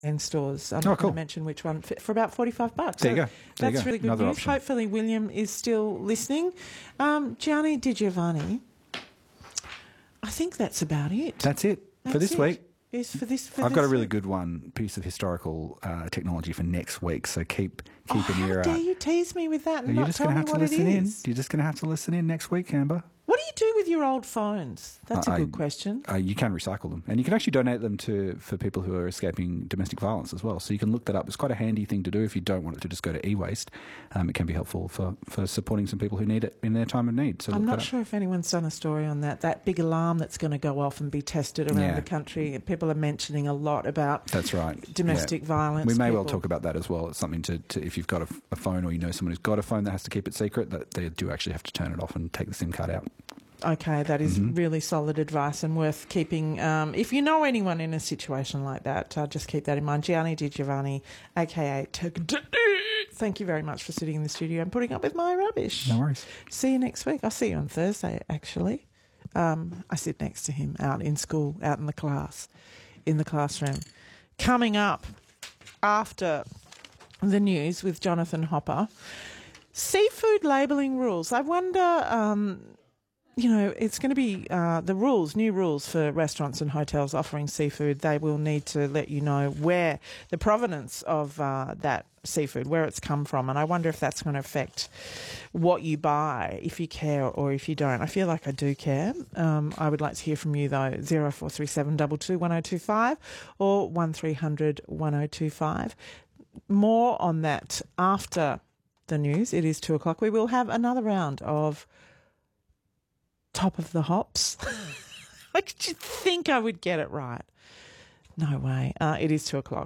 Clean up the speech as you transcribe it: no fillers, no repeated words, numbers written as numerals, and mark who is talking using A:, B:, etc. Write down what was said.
A: in stores. I'm not going to mention which one, for about $45.
B: There you go.
A: That's really good
B: Another
A: news.
B: option.
A: Hopefully William is still listening. Gianni Di Giovanni, I think that's about it.
B: That's it for this week.
A: Yes, for this.
B: I've got a really good piece of historical technology for next week, so keep an ear out.
A: How dare you tease me with that and
B: You're
A: not
B: just
A: tell
B: going
A: me
B: to have to
A: what
B: listen
A: it
B: in.
A: is?
B: You're just going to have to listen in next week, Amber.
A: What do you do with your old phones? That's a good question.
B: You can recycle them, and you can actually donate them for people who are escaping domestic violence as well. So you can look that up. It's quite a handy thing to do if you don't want it to just go to e-waste. It can be helpful for supporting some people who need it in their time of need. So
A: I'm not sure if anyone's done a story on that. That big alarm that's going to go off and be tested around the country. People are mentioning a lot about domestic violence.
B: We may well talk about that as well. It's something to if you've got a phone or you know someone who's got a phone that has to keep it secret, that they do actually have to turn it off and take the SIM card out.
A: Okay, that is really solid advice and worth keeping. If you know anyone in a situation like that, just keep that in mind. Gianni Di Giovanni, a.k.a. Thank you very much for sitting in the studio and putting up with my rubbish.
B: No worries.
A: See you next week. I'll see you on Thursday, actually. I sit next to him out in school, out in the classroom. Coming up after the news with Jonathan Hopper, seafood labelling rules. I wonder... it's going to be new rules for restaurants and hotels offering seafood. They will need to let you know where the provenance of that seafood, where it's come from. And I wonder if that's going to affect what you buy, if you care or if you don't. I feel like I do care. I would like to hear from you, though. 0437 22 1025 or 1300 1025. More on that after the news. It is 2:00. We will have another round of Top of the Hops. Like, did you think I would get it right? No way. It is 2:00.